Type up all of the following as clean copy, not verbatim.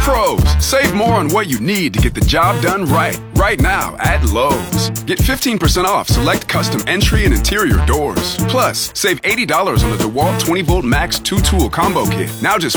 Pros, save more on what you need to get the job done right now at Lowe's. Get 15% off select custom entry and interior doors. Plus, save $80 on the DeWalt 20-volt Max 2-tool combo kit, now just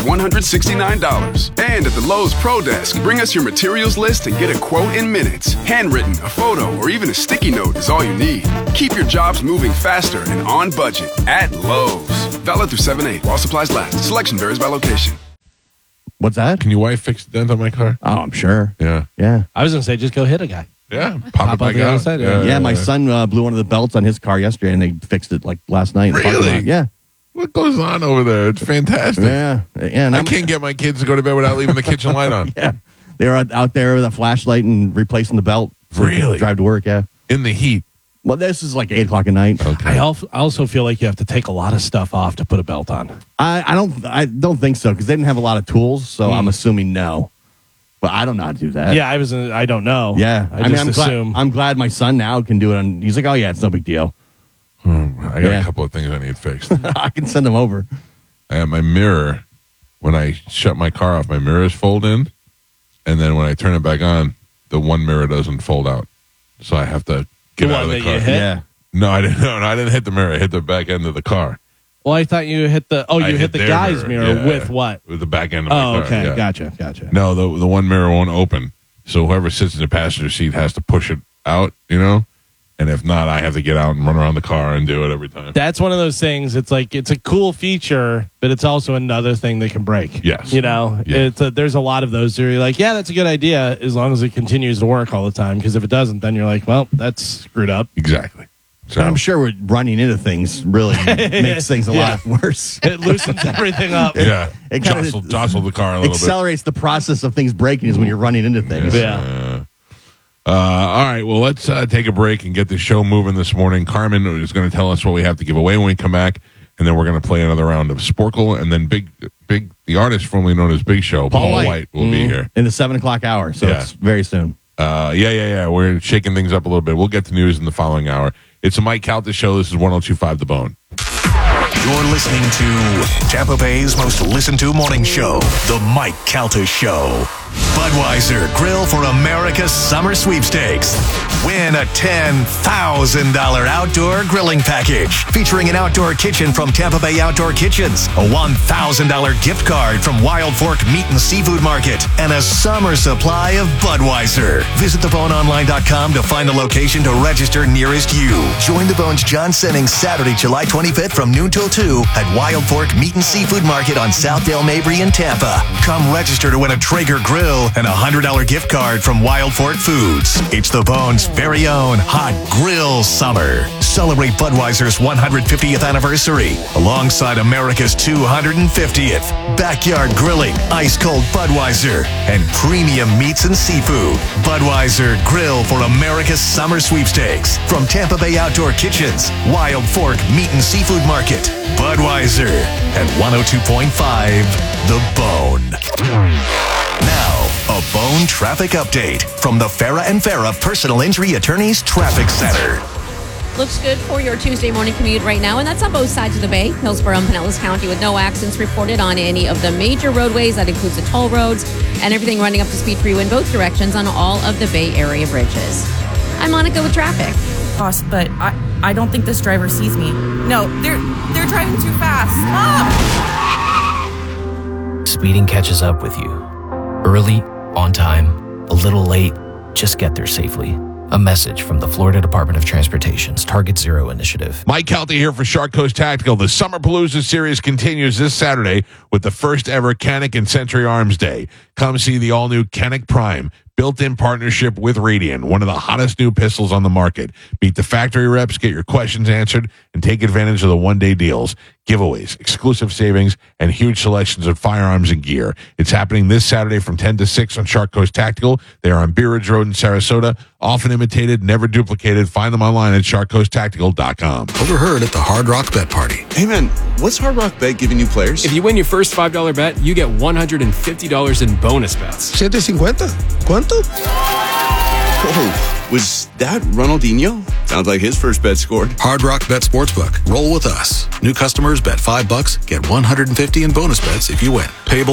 $169. And at the Lowe's Pro Desk, bring us your materials list and get a quote in minutes. Handwritten, a photo, or even a sticky note is all you need. Keep your jobs moving faster and on budget at Lowe's. Valid through 7/8 while supplies last. Selection varies by location. What's that? Can your wife fix the dent on my car? Oh, I'm sure. Yeah. I was going to say, just go hit a guy. Yeah. Pop it out back the other out. side, Yeah, my son blew one of the belts on his car yesterday, and they fixed it like last night. Really? Yeah. What goes on over there? It's fantastic. Yeah. And I can't get my kids to go to bed without leaving the kitchen light on. Yeah. They were out there with a flashlight and replacing the belt. Really? Drive to work, yeah. In the heat. Well, this is like 8 o'clock at night. Okay. I also feel like you have to take a lot of stuff off to put a belt on. I don't think so, because they didn't have a lot of tools, so I'm assuming no. But I don't know how to do that. Yeah, I don't know. Yeah. I just assume. I'm glad my son now can do it. And he's like, oh, yeah, it's no big deal. I got a couple of things I need fixed. I can send them over. I have my mirror. When I shut my car off, my mirrors fold in. And then when I turn it back on, the one mirror doesn't fold out. So I have to get out of the car. You hit? Yeah. No, I didn't. No, I didn't hit the mirror. I hit the back end of the car. Well, I thought you hit the. Oh, you hit the their guy's mirror yeah, with what? With the back end of my car. Oh, okay. Yeah. Gotcha. No, the one mirror won't open. So whoever sits in the passenger seat has to push it out, And if not, I have to get out and run around the car and do it every time. That's one of those things. It's like it's a cool feature, but it's also another thing that can break. Yes. It's there's a lot of those where you're like, yeah, that's a good idea as long as it continues to work all the time. Because if it doesn't, then you're like, well, that's screwed up. Exactly. So I'm sure we're running into things really makes things a lot worse. It loosens everything up. yeah, It kind jostle the car a little bit. accelerates the process of things breaking is when you're running into things. Yeah. All right, well, let's take a break and get the show moving this morning. Carmen is going to tell us what we have to give away when we come back, and then we're going to play another round of Sporkle, and then Big, the artist formerly known as Big Show, Paul White, will be here. In the 7 o'clock hour, so it's very soon. Yeah. We're shaking things up a little bit. We'll get to news in the following hour. It's a Mike Calta show. This is 102.5 The Bone. You're listening to Tampa Bay's most listened to morning show, The Mike Calta Show. Budweiser Grill for America's Summer Sweepstakes. Win a $10,000 outdoor grilling package featuring an outdoor kitchen from Tampa Bay Outdoor Kitchens, a $1,000 gift card from Wild Fork Meat and Seafood Market, and a summer supply of Budweiser. Visit theboneonline.com to find a location to register nearest you. Join the Bones John Sennings Saturday, July 25th from noon till 2 at Wild Fork Meat and Seafood Market on Southdale Mabry in Tampa. Come register to win a Traeger grill and a $100 gift card from Wild Fork Foods. It's the Bones' very own hot grill summer. Celebrate Budweiser's 150th anniversary alongside America's 250th. Backyard grilling, ice cold Budweiser, and premium meats and seafood. Budweiser Grill for America's Summer Sweepstakes from Tampa Bay Outdoor Kitchens, Wild Fork Meat and Seafood Market. Budweiser at 102.5 The Bone. Now, a Bone traffic update from the Farah and Farah Personal Injury Attorneys Traffic Center. Looks good for your Tuesday morning commute right now, and that's on both sides of the bay, Hillsborough and Pinellas County, with no accidents reported on any of the major roadways. That includes the toll roads and everything running up to speed for you in both directions on all of the Bay Area bridges. I'm Monica with traffic. Boss, but I don't think this driver sees me. No, they're driving too fast. Stop! Speeding catches up with you. Early, on time, a little late, just get there safely. A message from the Florida Department of Transportation's Target Zero initiative. Mike Calta here for Shark Coast Tactical. The Summer Palooza series continues this Saturday with the first ever Kennick and Century Arms Day. Come see the all-new Kennick Prime, built-in partnership with Radian, one of the hottest new pistols on the market. Meet the factory reps, get your questions answered, and take advantage of the one-day deals, giveaways, exclusive savings, and huge selections of firearms and gear. It's happening this Saturday from 10 to 6 on Shark Coast Tactical. They are on Bee Ridge Road in Sarasota. Often imitated, never duplicated. Find them online at sharkcoasttactical.com. Overheard at the Hard Rock Bet Party. Hey man, what's Hard Rock Bet giving new players? If you win your first $5 bet, you get $150 in bonus bets. $750. ¿Cuánto? Oh, was that Ronaldinho? Sounds like his first bet scored. Hard Rock Bet Sportsbook. Roll with us. New customers bet $5, get $150 in bonus bets if you win. Payable